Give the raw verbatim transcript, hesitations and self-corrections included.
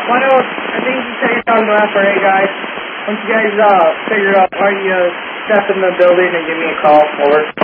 why don't, I think you say you're talking to F R A guys. Once you guys, uh, figure out how you, uh, step in the building and give me a call. Over.